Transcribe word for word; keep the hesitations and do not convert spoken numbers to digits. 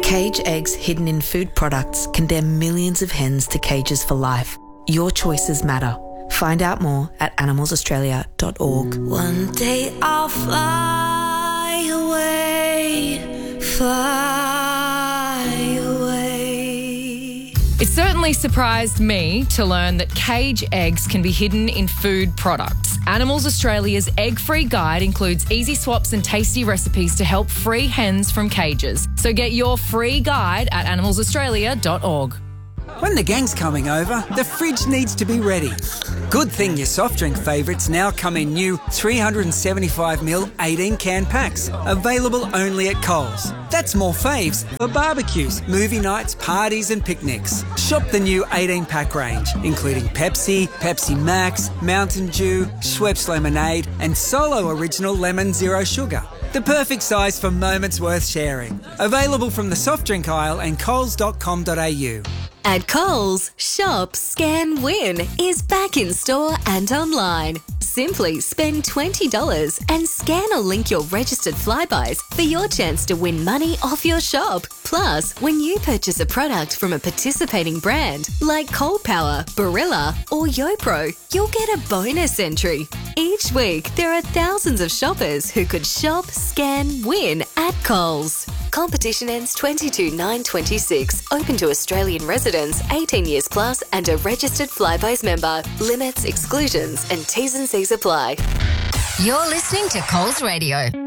Cage eggs hidden in food products condemn millions of hens to cages for life. Your choices matter. Find out more at animals australia dot org. One day I'll fly away, fly away. It certainly surprised me to learn that cage eggs can be hidden in food products. Animals Australia's egg-free guide includes easy swaps and tasty recipes to help free hens from cages. So get your free guide at animals australia dot org. When the gang's coming over, the fridge needs to be ready. Good thing your soft drink favourites now come in new three hundred seventy-five milliliter eighteen can packs, available only at Coles. That's more faves for barbecues, movie nights, parties and picnics. Shop the new eighteen pack range, including Pepsi, Pepsi Max, Mountain Dew, Schweppes Lemonade and Solo Original Lemon Zero Sugar. The perfect size for moments worth sharing. Available from the soft drink aisle and coles dot com dot a u. At Coles, Shop, Scan, Win is back in store and online. Simply spend twenty dollars and scan or link your registered Flybuys for your chance to win money off your shop. Plus, when you purchase a product from a participating brand like Cold Power, Barilla or YoPro, you'll get a bonus entry. Each week, there are thousands of shoppers who could shop, scan, win at Coles. Competition ends twenty-two nine twenty-six. Open to Australian residents eighteen years plus and a registered Flybuys member. Limits, exclusions and T's and C's apply. You're listening to Coles Radio.